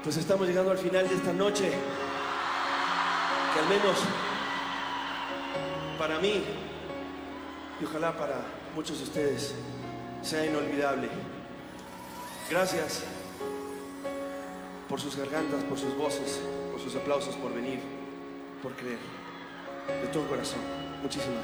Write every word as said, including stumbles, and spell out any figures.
Pues estamos llegando al final de esta noche, que al menos para mí, y ojalá para muchos de ustedes, sea inolvidable. Gracias por sus gargantas, por sus voces, por sus aplausos, por venir, por creer. De todo corazón. Muchísimas gracias.